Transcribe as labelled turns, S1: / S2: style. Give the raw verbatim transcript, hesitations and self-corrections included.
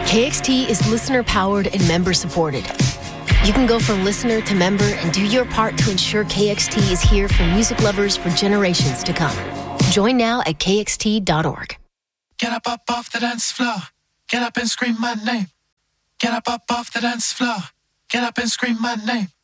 S1: K X T is listener-powered and member-supported. You can go from listener to member and do your part to ensure K X T is here for music lovers for generations to come. Join now at K X T dot org.
S2: Get up, up off the dance floor. Get up and scream my name. Get up, up off the dance floor. Get up and scream my name.